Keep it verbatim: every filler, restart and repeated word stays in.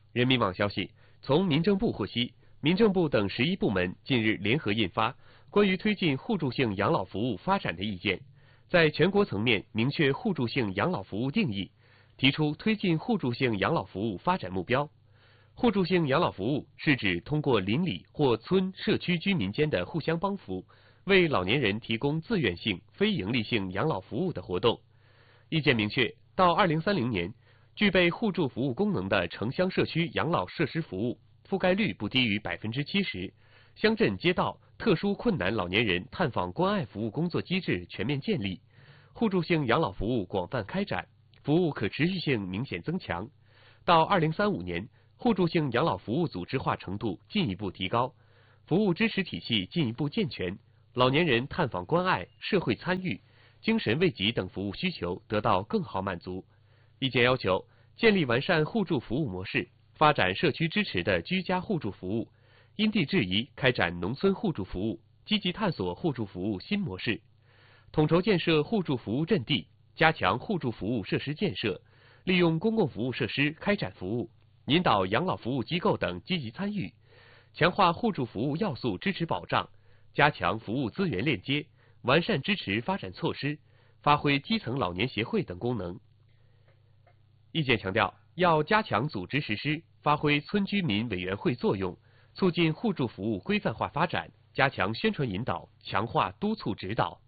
人民网消息，从民政部获悉，民政部等十一部门近日联合印发《关于推进互助性养老服务发展的意见》，在全国层面明确互助性养老服务定义，提出推进互助性养老服务发展目标。互助性养老服务是指通过邻里或村社区居民间的互相帮扶，为老年人提供自愿性、非营利性养老服务的活动。意见明确，到二零三零年，具备互助服务功能的城乡社区养老设施服务覆盖率不低于百分之七十，乡镇街道特殊困难老年人探访关爱服务工作机制全面建立，互助性养老服务广泛开展，服务可持续性明显增强。到二零三五年，互助性养老服务组织化程度进一步提高，服务支持体系进一步健全，老年人探访关爱、社会参与、精神慰藉等服务需求得到更好满足。意见要求建立完善互助服务模式，发展社区支持的居家互助服务，因地制宜开展农村互助服务，积极探索互助服务新模式，统筹建设互助服务阵地，加强互助服务设施建设，利用公共服务设施开展服务，引导养老服务机构等积极参与，强化互助服务要素支持保障，加强服务资源链接，完善支持发展措施，发挥基层老年协会等功能。意见强调，要加强组织实施，发挥村居民委员会作用，促进互助服务规范化发展，加强宣传引导，强化督促指导。